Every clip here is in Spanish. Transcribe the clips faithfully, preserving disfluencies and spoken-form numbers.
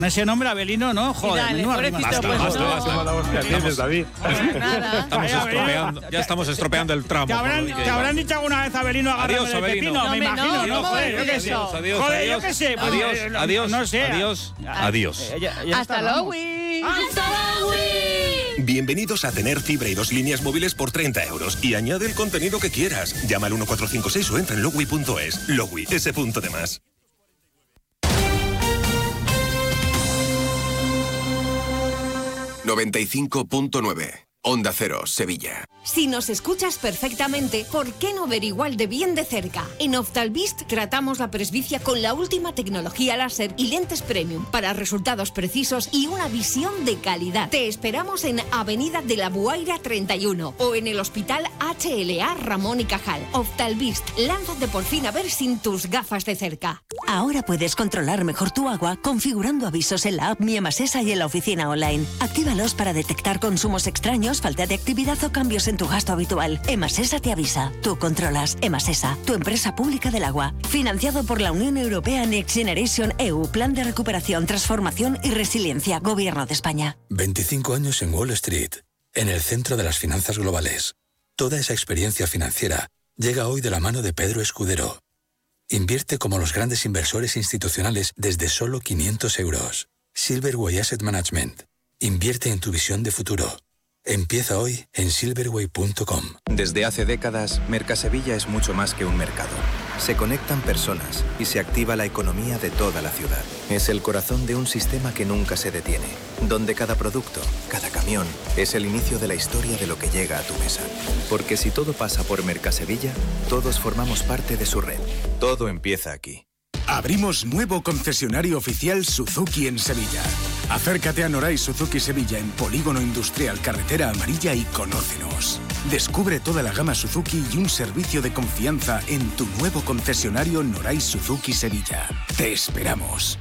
Ese nombre Abelino, ¿no? Joder, Dale, menuda pobrecito, rima. Basta, pues basta, no. basta. La hostia tienes, David. Nada. Estamos Vaya, estropeando, ya estamos estropeando el tramo. ¿Te habrán, por lo que te habrán lleva. dicho alguna vez Abelino agarrándome Adiós, de Abelino. pepino? No, Me me- imagino, no, ¿no? ¿cómo Joder, va a yo qué decir sé. eso? Adiós, Joder, yo adiós, qué sé. pues, adiós, eh, adiós, no sé. adiós, adiós. Eh, ya- ya Hasta está, luego. vamos. ¡Hasta luego! Bienvenidos a tener fibra y dos líneas móviles por treinta euros y añade el contenido que quieras. Llama al uno cuatro cinco seis o entra en logui punto es. Logui, ese punto de más. noventa y cinco punto nueve. Onda Cero, Sevilla. Si nos escuchas perfectamente, ¿por qué no ver igual de bien de cerca? En Optalvist tratamos la presbicia con la última tecnología láser y lentes premium para resultados precisos y una visión de calidad. Te esperamos en Avenida de la Buaira treinta y uno o en el Hospital H L A Ramón y Cajal. Optalvist, lánzate por fin a ver sin tus gafas de cerca. Ahora puedes controlar mejor tu agua configurando avisos en la app Mi Emasesa y en la oficina online. Actívalos para detectar consumos extraños, falta de actividad o cambios en tu gasto habitual. Emasesa te avisa. Tú controlas. Emasesa, tu empresa pública del agua. Financiado por la Unión Europea Next Generation E U, Plan de Recuperación, Transformación y Resiliencia, Gobierno de España. veinticinco años en Wall Street, en el centro de las finanzas globales. Toda esa experiencia financiera llega hoy de la mano de Pedro Escudero. Invierte como los grandes inversores institucionales desde solo quinientos euros. Silverway Asset Management. Invierte en tu visión de futuro. Empieza hoy en silverway punto com. Desde hace décadas, Mercasevilla es mucho más que un mercado. Se conectan personas y se activa la economía de toda la ciudad. Es el corazón de un sistema que nunca se detiene, donde cada producto, cada camión, es el inicio de la historia de lo que llega a tu mesa. Porque si todo pasa por Mercasevilla, todos formamos parte de su red. Todo empieza aquí. Abrimos nuevo concesionario oficial Suzuki en Sevilla. Acércate a Noray Suzuki Sevilla en Polígono Industrial Carretera Amarilla y conócenos. Descubre toda la gama Suzuki y un servicio de confianza en tu nuevo concesionario Noray Suzuki Sevilla. Te esperamos.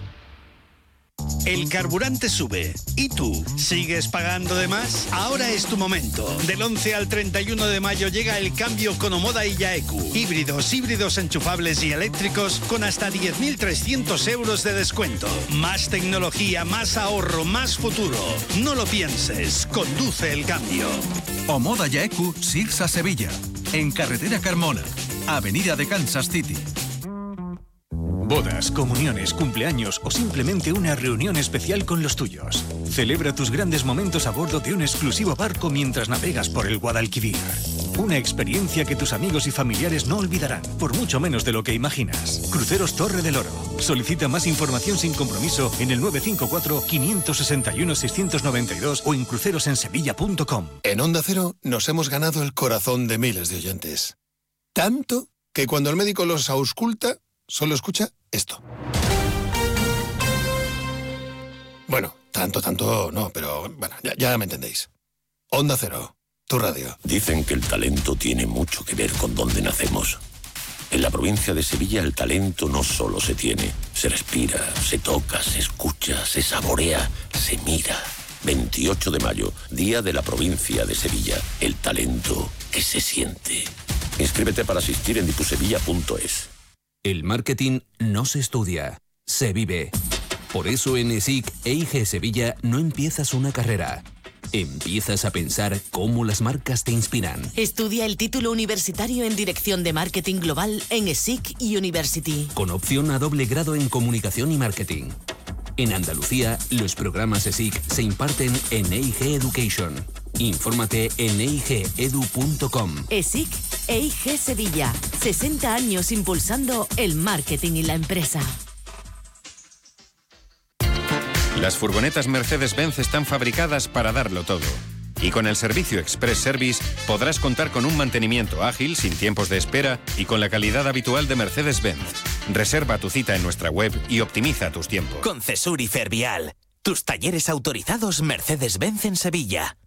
El carburante sube. ¿Y tú? ¿Sigues pagando de más? Ahora es tu momento. Del once al treinta y uno de mayo llega el cambio con Omoda y Yaeku. Híbridos, híbridos enchufables y eléctricos con hasta diez mil trescientos euros de descuento. Más tecnología, más ahorro, más futuro. No lo pienses. Conduce el cambio. Omoda Yaeku, Sirsa Sevilla. En Carretera Carmona. Avenida de Kansas City. Bodas, comuniones, cumpleaños o simplemente una reunión especial con los tuyos. Celebra tus grandes momentos a bordo de un exclusivo barco mientras navegas por el Guadalquivir. Una experiencia que tus amigos y familiares no olvidarán, por mucho menos de lo que imaginas. Cruceros Torre del Oro. Solicita más información sin compromiso en el nueve cinco cuatro, cinco seis uno, seis nueve dos o en crucerosensevilla punto com. En Onda Cero nos hemos ganado el corazón de miles de oyentes. Tanto que cuando el médico los ausculta, solo escucha esto. Bueno, tanto, tanto no, pero bueno, ya, ya me entendéis. Onda Cero, tu radio. Dicen que el talento tiene mucho que ver con dónde nacemos. En la provincia de Sevilla el talento no solo se tiene, se respira, se toca, se escucha, se saborea, se mira. veintiocho de mayo, Día de la Provincia de Sevilla. El talento que se siente. Inscríbete para asistir en dipusevilla punto es. El marketing no se estudia, se vive. Por eso en ESIC e I G Sevilla no empiezas una carrera. Empiezas a pensar cómo las marcas te inspiran. Estudia el título universitario en Dirección de Marketing Global en ESIC University. Con opción a doble grado en Comunicación y Marketing. En Andalucía, los programas ESIC se imparten en E I G Education. Infórmate en e i g edu punto com. ESIC e I G Sevilla. sesenta años impulsando el marketing y la empresa. Las furgonetas Mercedes-Benz están fabricadas para darlo todo. Y con el servicio Express Service podrás contar con un mantenimiento ágil, sin tiempos de espera y con la calidad habitual de Mercedes-Benz. Reserva tu cita en nuestra web y optimiza tus tiempos. Concesur y Fervial, tus talleres autorizados Mercedes-Benz en Sevilla.